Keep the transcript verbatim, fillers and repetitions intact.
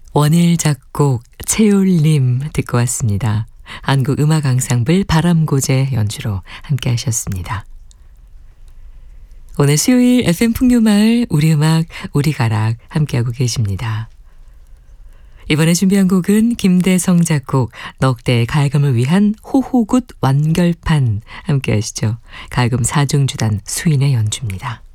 원일 작곡 채울님 듣고 왔습니다. 한국음악 앙상블 바람고제 연주로 함께 하셨습니다. 오늘 수요일 에프엠 풍요마을 우리음악 우리가락 함께하고 계십니다. 이번에 준비한 곡은 김대성 작곡 넉대의 가야금을 위한 호호굿 완결판 함께 하시죠. 가야금 사중주단 수인의 연주입니다.